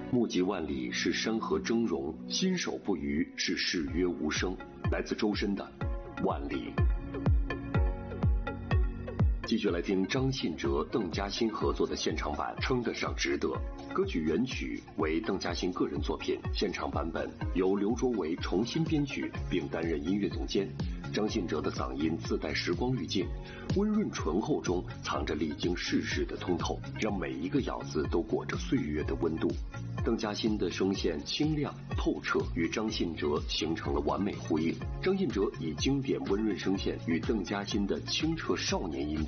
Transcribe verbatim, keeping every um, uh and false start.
目及万里是山河峥嵘，心手不渝是誓约无声。来自周深的《万里》。继续来听张信哲、邓嘉欣合作的现场版《称得上值得》。歌曲原曲为邓嘉欣个人作品，现场版本由刘卓维重新编曲并担任音乐总监。张信哲的嗓音自带时光滤镜，温润醇厚中藏着历经世事的通透，让每一个咬字都裹着岁月的温度。邓嘉欣的声线清亮透彻，与张信哲形成了完美呼应。张信哲以经典温润声线与邓嘉欣的清澈少年音